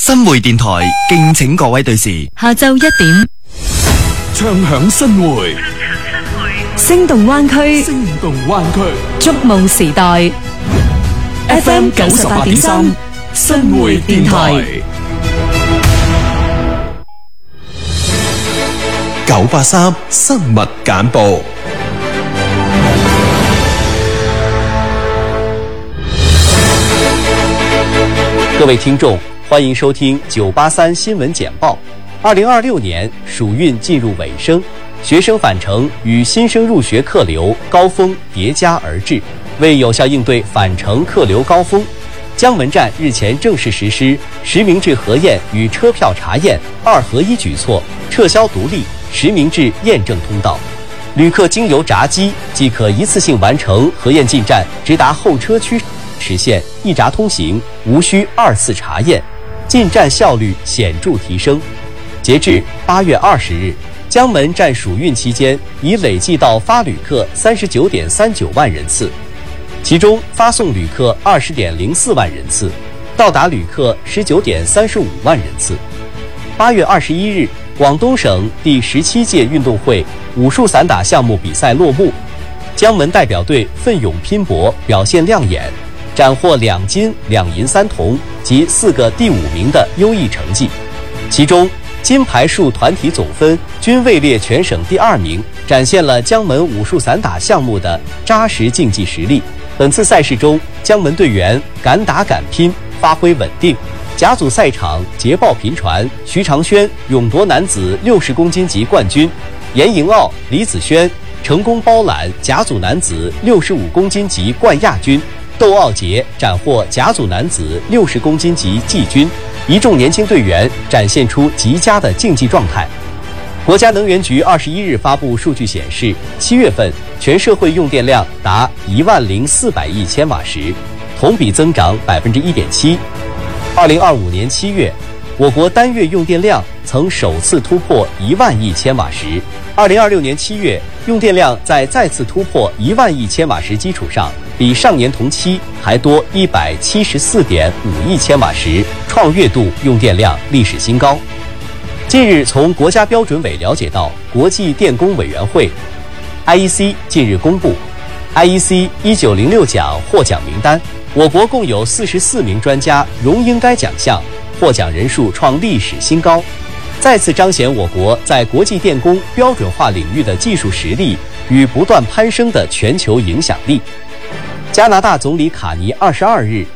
新會電台敬請各位對視。 下晝1點， 唱響新會， 聲動灣區， 聲動灣區， 觸夢時代。FM 98.3，新會電台。 983新聞簡報。 各位聽眾，歡迎收聽983新聞簡報。2026年暑運進入尾聲，學生返程與新生入學客流高峰疊加而至。為有效應對返程客流高峰，江門站日前正式實施實名制核驗與車票查驗2合1舉措，撤銷獨立實名制驗證通道。旅客經由閘機即可一次性完成核驗進站，直達候車區，實現一閘通行，無需2次查驗，進站效率顯著提升。截至8月20日，江門站暑運期間已累計到發旅客39.39萬人次，其中發送旅客20.04萬人次，到達旅客19.35萬人次。8月21日，廣東省第17屆運動會武術散打項目比賽落幕，江門代表隊奮勇拼搏，表現亮眼，斬獲2金2銀3銅及4個第5名的優異成績。其中金牌數團體總分均位列全省第2名，展現了江門武術散打項目的扎實競技實力。本次賽事中，江門隊員敢打敢拼，發揮穩定。甲組賽場捷報頻傳，徐長軒勇奪男子60公斤級冠軍，嚴迎奧、李子軒成功包攬甲組男子65公斤級冠亞軍，竇傲傑斬獲甲組男子60公斤級季軍。一眾年輕隊員展現出極佳的競技狀態。國家能源局21日發布數據顯示，7月份全社會用電量達10400億千瓦時，同比增長1.7%。2025年7月，我國單月用電量曾首次突破1萬億千瓦時，2026年7月用電量在再次突破1萬億千瓦時基礎上，比上年同期還多174.5億千瓦時，創月度用電量歷史新高。近日，從國家標準委了解到，國際電工委員會 IEC 近日公布 IEC 1906獎獲獎名單，我國共有44名專家榮膺該獎項，獲獎人數創歷史新高，再次彰顯我國在國際電工標準化領域的技術實力與不斷攀升的全球影響力。加拿大總理卡尼22日